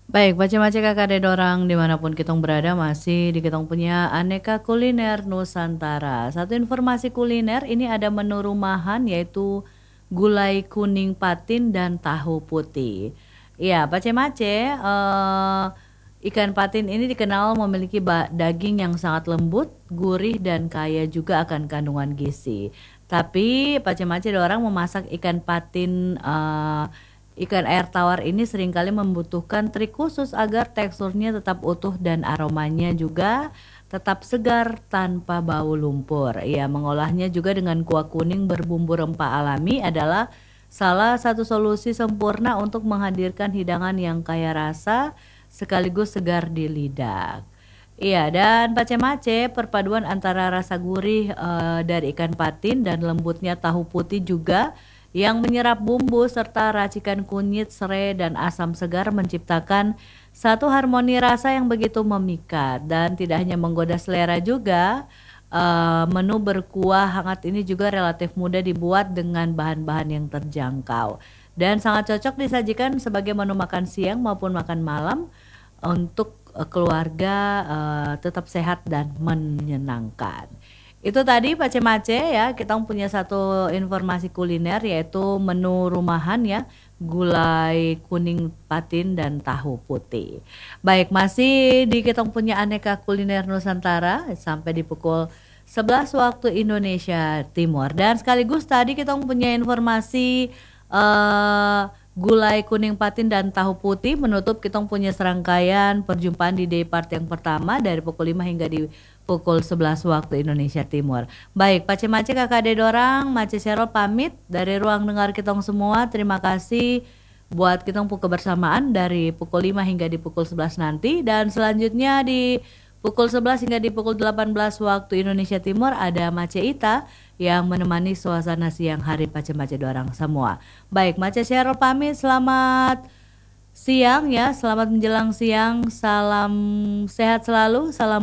Baik, macam-macam kakak ada dorang dimanapun kitong berada masih di kitong punya aneka kuliner Nusantara. Satu informasi kuliner ini ada menu rumahan yaitu gulai kuning patin dan tahu putih. Iya, pace-mace, ikan patin ini dikenal memiliki daging yang sangat lembut, gurih dan kaya juga akan kandungan gizi. Tapi pace-mace ada orang memasak ikan patin ikan air tawar ini seringkali membutuhkan trik khusus agar teksturnya tetap utuh dan aromanya juga tetap segar tanpa bau lumpur. Ya, mengolahnya juga dengan kuah kuning berbumbu rempah alami adalah salah satu solusi sempurna untuk menghadirkan hidangan yang kaya rasa sekaligus segar di lidah. Iya, dan pace-mace perpaduan antara rasa gurih dari ikan patin dan lembutnya tahu putih juga yang menyerap bumbu serta racikan kunyit, serai, dan asam segar menciptakan satu harmoni rasa yang begitu memikat dan tidak hanya menggoda selera juga. Menu berkuah hangat ini juga relatif mudah dibuat dengan bahan-bahan yang terjangkau dan sangat cocok disajikan sebagai menu makan siang maupun makan malam untuk keluarga tetap sehat dan menyenangkan. Itu tadi pace-mace ya, kita punya satu informasi kuliner yaitu menu rumahan ya, gulai kuning patin dan tahu putih. Baik, masih di kita punya aneka kuliner Nusantara sampai di pukul 11 waktu Indonesia Timur. Dan sekaligus tadi kita punya informasi eh gulai kuning patin dan tahu putih menutup kita punya serangkaian perjumpaan di day part yang pertama dari pukul 5 hingga di pukul 11 waktu Indonesia Timur. Baik, Pace-Mace kakak ade dorang, Mace Serol pamit dari ruang dengar kitong semua. Terima kasih buat kitong kebersamaan dari pukul 5 hingga di pukul 11 nanti. Dan selanjutnya di pukul 11 hingga di pukul 18 waktu Indonesia Timur ada Mace Ita yang menemani suasana siang hari Pace-Mace dorang semua. Baik, Mace Serol pamit, selamat siang ya, selamat menjelang siang, salam sehat selalu, salam